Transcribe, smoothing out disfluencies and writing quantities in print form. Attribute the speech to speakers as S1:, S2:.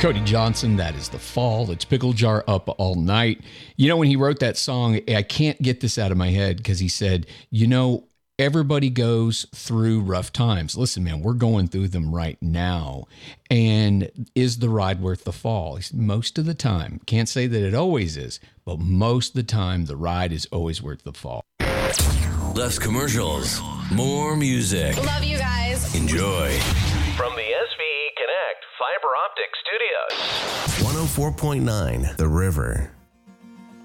S1: Cody Johnson, that is The Fall. It's Pickle Jar Up All Night. You know, when he wrote that song, I can't get this out of my head because he said, you know, everybody goes through rough times. Listen, man, we're going through them right now. And is the ride worth the fall? Most of the time. Can't say that it always is, but most of the time, the ride is always worth the fall.
S2: Less commercials, more music.
S3: Love you guys.
S2: Enjoy.
S4: From the SVE Connect Fiber Optic Studios.
S2: 104.9 The River.